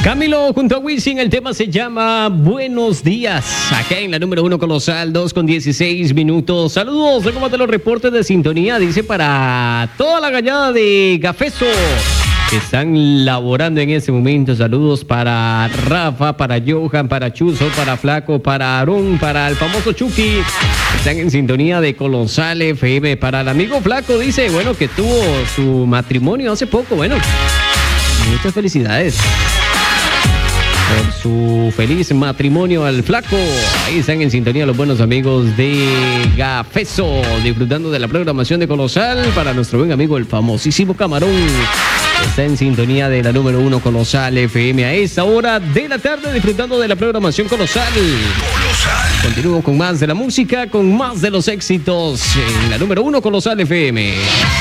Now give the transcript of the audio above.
Camilo junto a Wisin, el tema se llama Buenos Días. Acá en la número 1 Colosal, 2:16. Saludos, ¿cómo te los reportes de sintonía? Dice para toda la gallada de Gafeso que están laborando en ese momento. Saludos para Rafa, para Johan, para Chuzo, para Flaco, para Aarón, para el famoso Chucky. Están en sintonía de Colosal FM. Para el amigo Flaco, dice, bueno, que tuvo su matrimonio hace poco. Bueno, muchas felicidades por su feliz matrimonio al Flaco. Ahí están en sintonía los buenos amigos de Gafeso, disfrutando de la programación de Colosal. Para nuestro buen amigo el famosísimo Camarón, está en sintonía de la número 1 Colosal FM a esta hora de la tarde, disfrutando de la programación Colosal. Continúo con más de la música, con más de los éxitos en la número 1 Colosal FM.